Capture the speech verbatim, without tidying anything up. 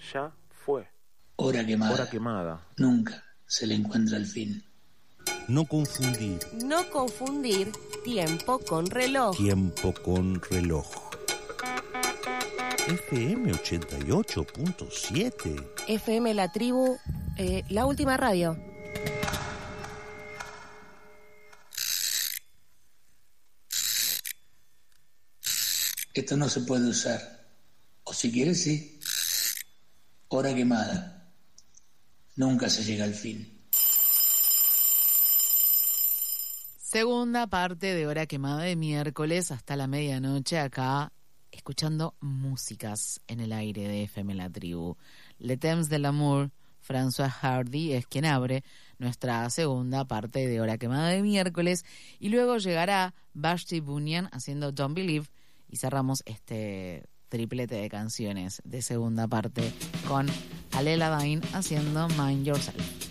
ya fue. Hora quemada. Hora quemada. Nunca se le encuentra el fin. No confundir. No confundir tiempo con reloj. Tiempo con reloj. F M ochenta y ocho punto siete. F M La Tribu, eh, la última radio. Esto no se puede usar. O si quieres, sí. Hora quemada. Nunca se llega al fin. Segunda parte de Hora Quemada de miércoles hasta la medianoche acá, escuchando músicas en el aire de F M La Tribu. Le Temps de l'amour, François Hardy es quien abre nuestra segunda parte de Hora Quemada de miércoles y luego llegará Vashti Bunyan haciendo Don't Believe y cerramos este triplete de canciones de segunda parte con Ale Ladain haciendo Mind Yourself.